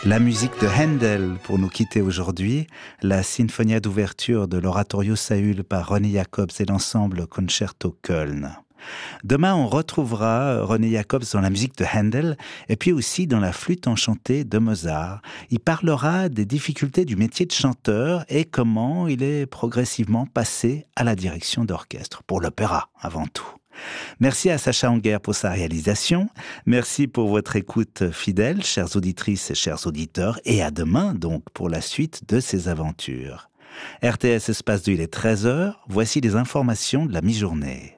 La musique de Handel pour nous quitter aujourd'hui, la Sinfonia d'ouverture de l'Oratorio Saül par René Jacobs et l'ensemble Concerto Köln. Demain, on retrouvera René Jacobs dans la musique de Handel et puis aussi dans la flûte enchantée de Mozart. Il parlera des difficultés du métier de chanteur et comment il est progressivement passé à la direction d'orchestre, pour l'opéra avant tout. Merci à Sacha Anguer pour sa réalisation. Merci pour votre écoute fidèle, chères auditrices et chers auditeurs. Et à demain, donc, pour la suite de ces aventures. RTS Espace 2, il est 13h. Voici les informations de la mi-journée.